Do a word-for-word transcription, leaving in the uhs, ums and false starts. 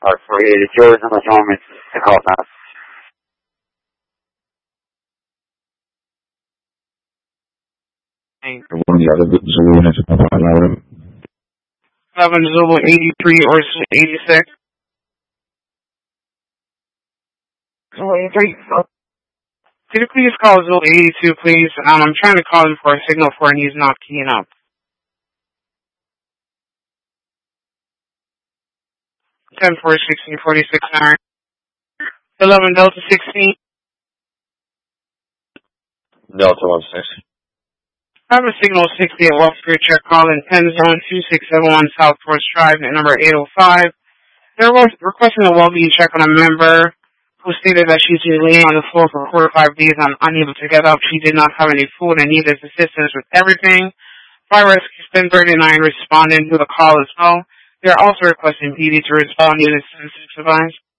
Or forty-eight, it's yours unless you want me to call back. One of the other Zulu has a mobile louder. eleven Zulu eighty-three or eighty-six. Zulu eighty-three. Could you please call Zulu eighty-two, please? Um, I'm trying to call him for a signal for and he's not keying up. ten four sixteen forty-six nine. eleven Delta sixteen. Delta one six. I have a signal sixty at Wall Street check calling ten zone two six seven one South Forest Drive at number eight oh five. They're requesting a well-being check on a member who stated that she's been laying on the floor for four to five days and unable to get up. She did not have any food and needed assistance with everything. Fire Rescue ten thirty-nine responded to the call as well. They're also requesting P D to respond units to supervise.